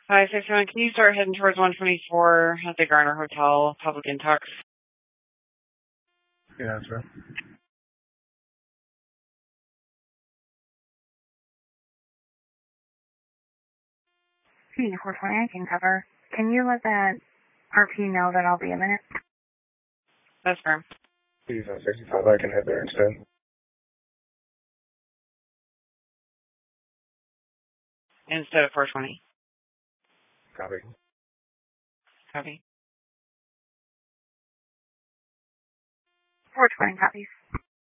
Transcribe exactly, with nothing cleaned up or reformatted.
Hi, six one. Can you start heading towards one twenty-four at the Garner Hotel, Public Intox? Yeah, sir. P four twenty, I can cover. Can you let that R P know that I'll be a minute? That's firm. Please, on sixty-five, I can head there instead. Instead of four twenty. Copy. Copy. four twenty copies.